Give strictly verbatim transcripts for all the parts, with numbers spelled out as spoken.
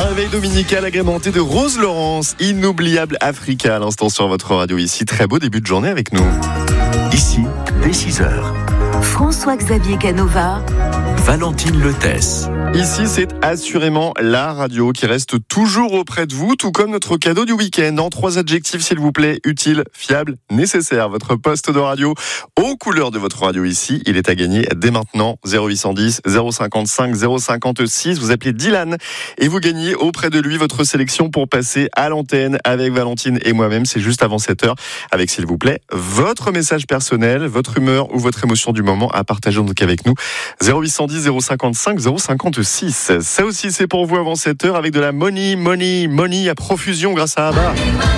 Un réveil dominical agrémenté de Rose Laurence, inoubliable Africa à l'instant sur votre radio ici. Très beau début de journée avec nous. Ici, dès six heures. François-Xavier Canova, Valentine Lethesse. Ici, c'est assurément la radio qui reste toujours auprès de vous, tout comme notre cadeau du week-end. En trois adjectifs, s'il vous plaît: utile, fiable, nécessaire. Votre poste de radio aux couleurs de votre radio ici, il est à gagner dès maintenant. zéro huit cent dix, zéro cinquante-cinq, zéro cinquante-six. Vous appelez Dylan et vous gagnez auprès de lui votre sélection pour passer à l'antenne avec Valentine et moi-même. C'est juste avant sept heures avec, s'il vous plaît, votre message personnel, votre humeur ou votre émotion du moment à partager donc avec nous. zéro huit cent dix, zéro cinquante-cinq, zéro cinquante-six. Ça aussi, c'est pour vous avant sept heures avec de la money, money, money à profusion grâce à Abba.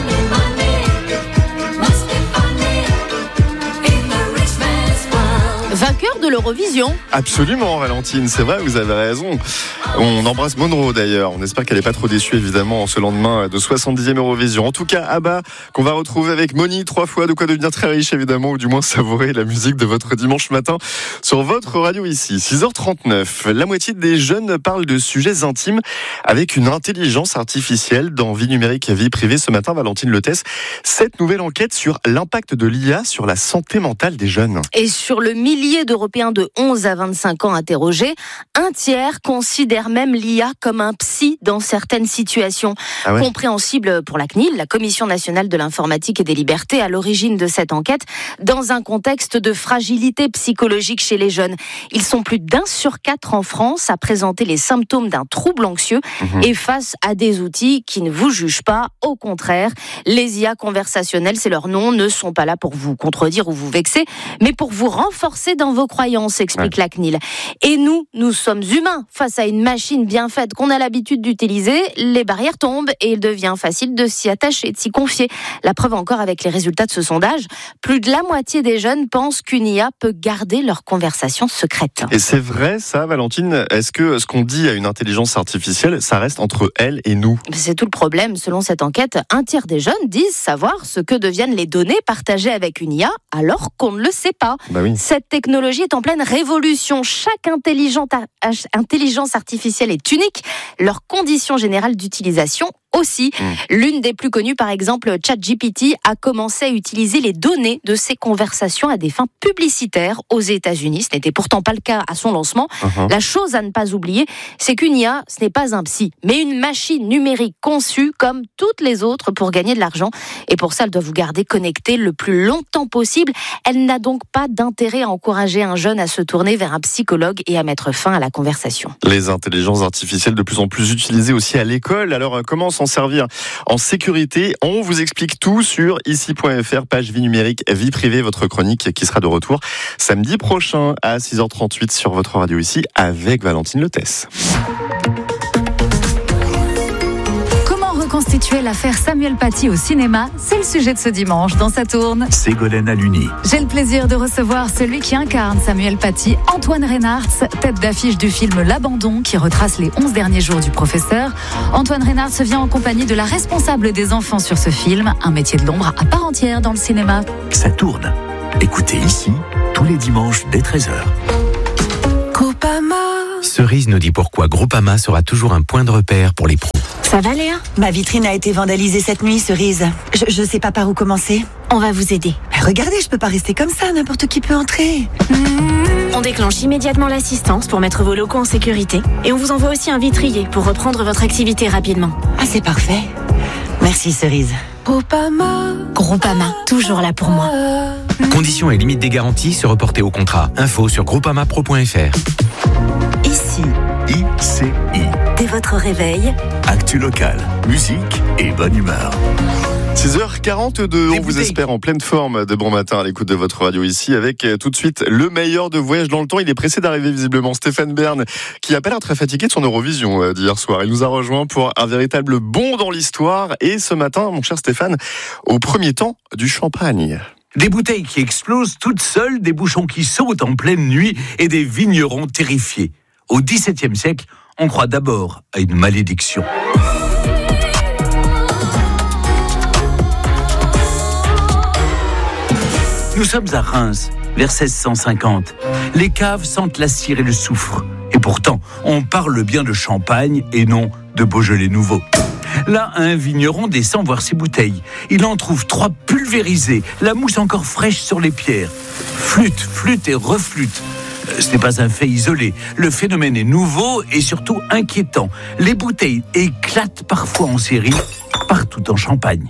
Vainqueur de l'Eurovision. Absolument, Valentine, c'est vrai, vous avez raison. On embrasse Monroe d'ailleurs. On espère qu'elle n'est pas trop déçue, évidemment, en ce lendemain de soixante-dixième Eurovision. En tout cas, Abba, qu'on va retrouver avec Moni trois fois, de quoi devenir très riche, évidemment, ou du moins savourer la musique de votre dimanche matin sur votre radio ici. six heures trente-neuf. La moitié des jeunes parlent de sujets intimes avec une intelligence artificielle dans Vie numérique et vie privée. Ce matin, Valentine Lethesse, cette nouvelle enquête sur l'impact de l'I A sur la santé mentale des jeunes. Et sur le millier d'Européens de onze à vingt-cinq ans interrogés, un tiers considère même l'I A comme un psy dans certaines situations. Ah ouais. Compréhensible pour la C N I L, la Commission nationale de l'informatique et des libertés, à l'origine de cette enquête, dans un contexte de fragilité psychologique chez les jeunes. Ils sont plus d'un sur quatre en France à présenter les symptômes d'un trouble anxieux mmh. et face à des outils qui ne vous jugent pas. Au contraire, les I A conversationnelles, c'est leur nom, ne sont pas là pour vous contredire ou vous vexer, mais pour vous renforcer dans vos croyances, explique ouais. la C N I L. Et nous, nous sommes humains. Face à une machine bien faite qu'on a l'habitude d'utiliser, les barrières tombent et il devient facile de s'y attacher, de s'y confier. La preuve encore avec les résultats de ce sondage, plus de la moitié des jeunes pensent qu'une I A peut garder leur conversation secrète. Et c'est vrai ça, Valentine? Est-ce que ce qu'on dit à une intelligence artificielle, ça reste entre elle et nous? C'est tout le problème. Selon cette enquête, un tiers des jeunes disent savoir ce que deviennent les données partagées avec une I A alors qu'on ne le sait pas. Bah oui. Cette technologie est en pleine révolution. Chaque intelligence artificielle est unique. Leurs conditions générales d'utilisation aussi. Mmh. L'une des plus connues, par exemple, ChatGPT, a commencé à utiliser les données de ses conversations à des fins publicitaires aux États-Unis. Ce n'était pourtant pas le cas à son lancement. Uh-huh. La chose à ne pas oublier, c'est qu'une I A, ce n'est pas un psy, mais une machine numérique conçue comme toutes les autres pour gagner de l'argent. Et pour ça, elle doit vous garder connecté le plus longtemps possible. Elle n'a donc pas d'intérêt à encourager un jeune à se tourner vers un psychologue et à mettre fin à la conversation. Les intelligences artificielles de plus en plus utilisées aussi à l'école. Alors, comment s'en servir en sécurité? On vous explique tout sur ici point f r, page vie numérique, vie privée, votre chronique qui sera de retour samedi prochain à six heures trente-huit sur votre radio ici avec Valentine Lethesse. Constituer l'affaire Samuel Paty au cinéma, c'est le sujet de ce dimanche dans Ça tourne. Ségolène Aluni. J'ai le plaisir de recevoir celui qui incarne Samuel Paty, Antoine Reynartz, tête d'affiche du film L'Abandon qui retrace les onze derniers jours du professeur. Antoine Reynartz vient en compagnie de la responsable des enfants sur ce film, un métier de l'ombre à part entière dans le cinéma. Ça tourne. Écoutez ici tous les dimanches dès treize heures. Groupama. Cerise nous dit pourquoi Groupama sera toujours un point de repère pour les pros. Ça va Léa? Ma vitrine a été vandalisée cette nuit, Cerise. Je, je sais pas par où commencer. On va vous aider. Mais regardez, je peux pas rester comme ça, n'importe qui peut entrer. Mmh. On déclenche immédiatement l'assistance pour mettre vos locaux en sécurité. Et on vous envoie aussi un vitrier pour reprendre votre activité rapidement. Ah, c'est parfait. Merci Cerise. Groupama. Groupama, toujours là pour moi. Conditions et limites des garanties se reporter au contrat. Info sur groupama pro point f r. Ici, I C I. Dès votre réveil, actu local, musique et bonne humeur. six heures quarante-deux, on vous espère en pleine forme de bon matin à l'écoute de votre radio ici avec tout de suite le meilleur de Voyage dans le temps. Il est pressé d'arriver visiblement, Stéphane Bern, qui a pas l'air très fatigué de son Eurovision d'hier soir. Il nous a rejoint pour un véritable bond dans l'histoire et ce matin, mon cher Stéphane, au premier temps du champagne. Des bouteilles qui explosent toutes seules, des bouchons qui sautent en pleine nuit et des vignerons terrifiés. Au dix-septième siècle, on croit d'abord à une malédiction. Nous sommes à Reims, vers seize cent cinquante. Les caves sentent la cire et le soufre. Et pourtant, on parle bien de champagne et non de Beaujolais nouveau. Là, un vigneron descend voir ses bouteilles. Il en trouve trois pulvérisées, la mousse encore fraîche sur les pierres. Flûte, flûte et reflûte. Ce n'est pas un fait isolé. Le phénomène est nouveau et surtout inquiétant. Les bouteilles éclatent parfois en série, partout en Champagne.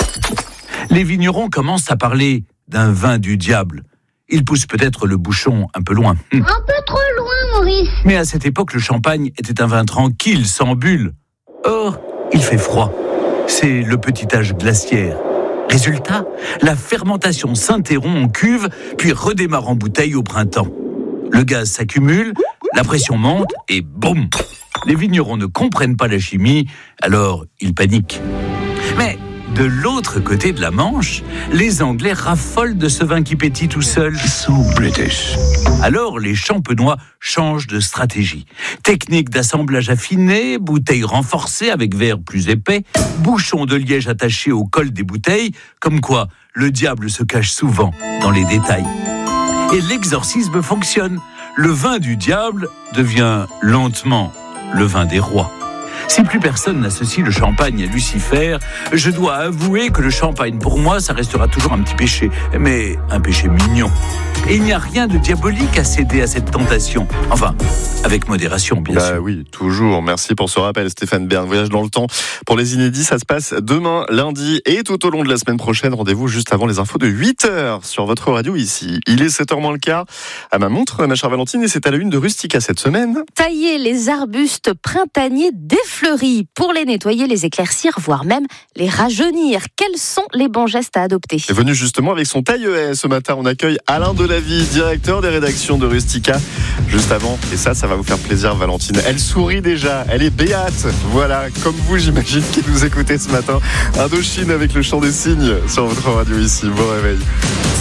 Les vignerons commencent à parler d'un vin du diable. Ils poussent peut-être le bouchon un peu loin. Un peu trop loin, Maurice. Mais à cette époque, le champagne était un vin tranquille, sans bulles. Or, il fait froid. C'est le petit âge glaciaire. Résultat, la fermentation s'interrompt en cuve, puis redémarre en bouteille au printemps. Le gaz s'accumule, la pression monte et boum! Les vignerons ne comprennent pas la chimie, alors ils paniquent. Mais de l'autre côté de la Manche, les Anglais raffolent de ce vin qui pétille tout seul. So British. Alors les Champenois changent de stratégie. Technique d'assemblage affinée, bouteilles renforcées avec verre plus épais, bouchons de liège attachés au col des bouteilles, comme quoi le diable se cache souvent dans les détails. Et l'exorcisme fonctionne. Le vin du diable devient lentement le vin des rois. Si plus personne n'associe le champagne à Lucifer, je dois avouer que le champagne, pour moi, ça restera toujours un petit péché, mais un péché mignon. Et il n'y a rien de diabolique à céder à cette tentation. Enfin, avec modération, bien bah sûr. Oui, toujours. Merci pour ce rappel, Stéphane Bern. Voyage dans le temps. Pour les inédits, ça se passe demain, lundi et tout au long de la semaine prochaine. Rendez-vous juste avant les infos de huit heures sur votre radio ici. Il est sept heures moins le quart. À ma montre, ma chère Valentine, et c'est à la une de Rustica cette semaine. Tailler les arbustes printaniers défleuris pour les nettoyer, les éclaircir, voire même les rajeunir. Quels sont les bons gestes à adopter ? Est venu justement avec son taille-haie ce matin. On accueille Alain Delavie, directeur des rédactions de Rustica. Juste avant, et ça, ça va vous faire plaisir, Valentine. Elle sourit déjà, elle est béate. Voilà, comme vous, j'imagine, qui nous écoutez ce matin. Indochine avec le chant des cygnes sur votre radio ici. Bon réveil.